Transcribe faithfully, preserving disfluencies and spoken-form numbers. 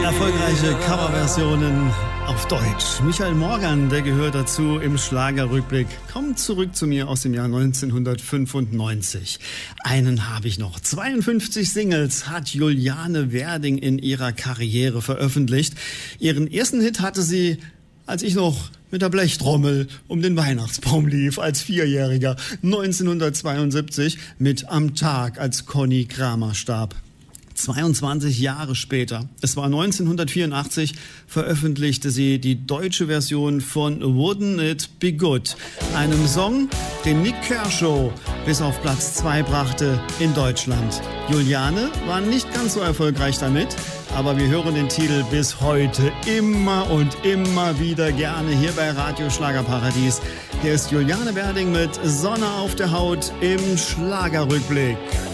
Erfolgreiche Coverversionen auf Deutsch. Michael Morgan, der gehört dazu im Schlagerrückblick. Kommt zurück zu mir aus dem Jahr neunzehnhundertfünfundneunzig. Einen habe ich noch. zweiundfünfzig Singles hat Juliane Werding in ihrer Karriere veröffentlicht. Ihren ersten Hit hatte sie, als ich noch mit der Blechtrommel um den Weihnachtsbaum lief, als Vierjähriger. neunzehnhundertzweiundsiebzig mit Am Tag, als Conny Kramer starb. zweiundzwanzig Jahre später, es war neunzehnhundertvierundachtzig, veröffentlichte sie die deutsche Version von Wouldn't It Be Good, einem Song, den Nik Kershaw bis auf Platz zwei brachte in Deutschland. Juliane war nicht ganz so erfolgreich damit, aber wir hören den Titel bis heute immer und immer wieder gerne hier bei Radio Schlagerparadies. Hier ist Juliane Werding mit Sonne auf der Haut im Schlagerrückblick.